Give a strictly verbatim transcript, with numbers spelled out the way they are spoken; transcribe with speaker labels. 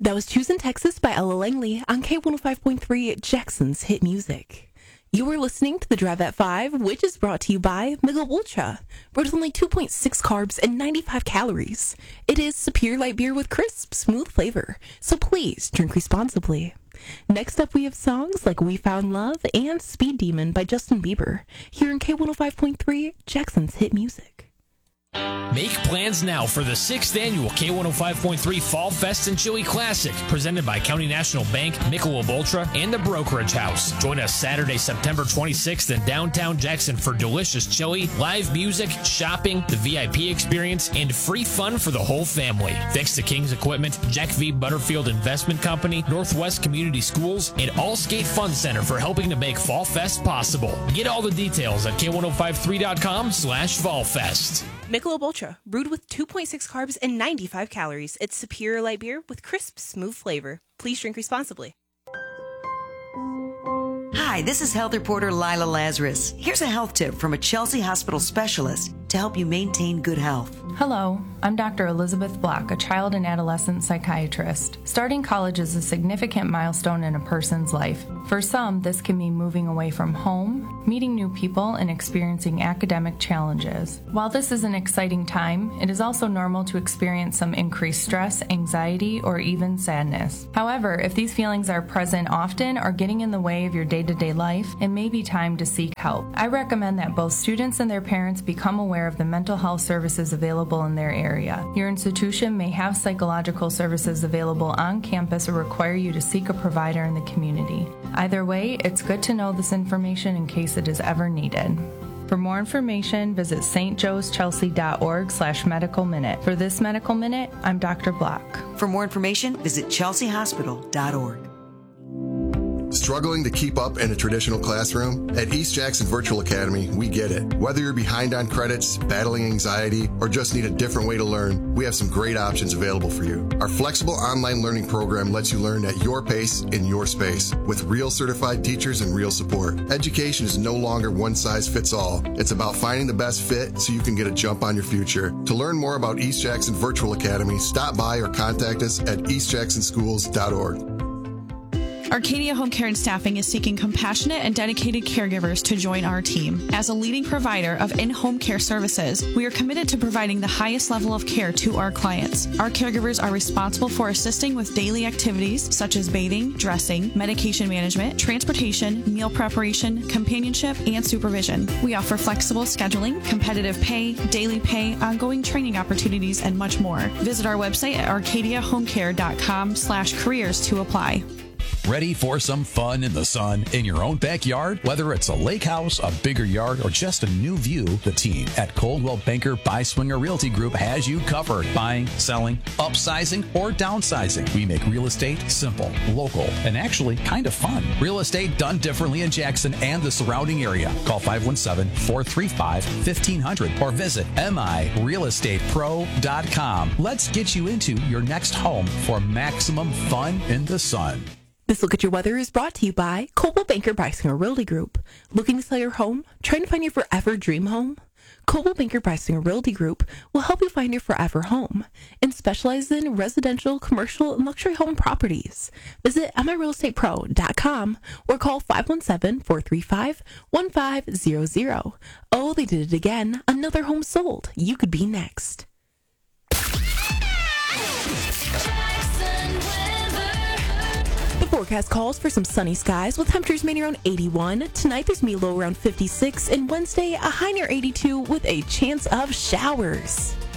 Speaker 1: That was Choosing Texas by Ella Langley on K one oh five point three Jackson's Hit Music. You are listening to The Drive at five, which is brought to you by Michelob Ultra, brewed with only two point six carbs and ninety-five calories. It is superior light beer with crisp, smooth flavor, so please drink responsibly. Next up, we have songs like We Found Love and Speed Demon by Justin Bieber, here in K one oh five point three Jackson's Hit Music.
Speaker 2: Make plans now for the sixth annual K one oh five point three Fall Fest and Chili Classic, presented by County National Bank, Michelob Ultra, and the Brokerage House. Join us Saturday, September twenty-sixth in downtown Jackson for delicious chili, live music, shopping, the V I P experience, and free fun for the whole family. Thanks to King's Equipment, Jack V. Butterfield Investment Company, Northwest Community Schools, and Allstate Fun Center for helping to make Fall Fest possible. Get all the details at K ten fifty-three dot com slash Fall Fest.
Speaker 1: Michelob Ultra, brewed with two point six carbs and ninety-five calories. It's superior light beer with crisp, smooth flavor. Please drink responsibly.
Speaker 3: Hi, this is health reporter Lila Lazarus. Here's a health tip from a Chelsea Hospital specialist to help you maintain good health.
Speaker 4: Hello, I'm Doctor Elizabeth Block, a child and adolescent psychiatrist. Starting college is a significant milestone in a person's life. For some, this can mean moving away from home, meeting new people, and experiencing academic challenges. While this is an exciting time, it is also normal to experience some increased stress, anxiety, or even sadness. However, if these feelings are present often or getting in the way of your day-to-day life, it may be time to seek help. I recommend that both students and their parents become aware of the mental health services available in their area. Your institution may have psychological services available on campus or require you to seek a provider in the community. Either way, it's good to know this information in case it is ever needed. For more information, visit stjoeschelsea.org slash medical minute. For this medical minute, I'm Doctor Block.
Speaker 3: For more information, visit chelsea hospital dot org.
Speaker 5: Struggling to keep up in a traditional classroom? At East Jackson Virtual Academy, we get it. Whether you're behind on credits, battling anxiety, or just need a different way to learn, we have some great options available for you. Our flexible online learning program lets you learn at your pace in your space with real certified teachers and real support. Education is no longer one size fits all. It's about finding the best fit so you can get a jump on your future. To learn more about East Jackson Virtual Academy, stop by or contact us at east jackson schools dot org.
Speaker 6: Arcadia Home Care and Staffing is seeking compassionate and dedicated caregivers to join our team. As a leading provider of in-home care services, we are committed to providing the highest level of care to our clients. Our caregivers are responsible for assisting with daily activities such as bathing, dressing, medication management, transportation, meal preparation, companionship, and supervision. We offer flexible scheduling, competitive pay, daily pay, ongoing training opportunities, and much more. Visit our website at arcadia home care dot com slash careers to apply.
Speaker 7: Ready for some fun in the sun in your own backyard? Whether it's a lake house, a bigger yard, or just a new view, the team at Coldwell Banker Buy Swinger Realty Group has you covered. Buying, selling, upsizing, or downsizing. We make real estate simple, local, and actually kind of fun. Real estate done differently in Jackson and the surrounding area. Call five one seven, four three five, one five zero zero or visit m i real estate pro dot com. Let's get you into your next home for maximum fun in the sun.
Speaker 1: This Look at Your Weather is brought to you by Coldwell Banker Brysinger Realty Group. Looking to sell your home? Trying to find your forever dream home? Coldwell Banker Brysinger Realty Group will help you find your forever home and specializes in residential, commercial, and luxury home properties. Visit m i real estate pro dot com or call five one seven, four three five, one five zero zero. Oh, they did it again. Another home sold. You could be next. Forecast calls for some sunny skies with temperatures mainly around eighty-one. Tonight there's going to be a low around fifty-six, and Wednesday a high near eighty-two with a chance of showers.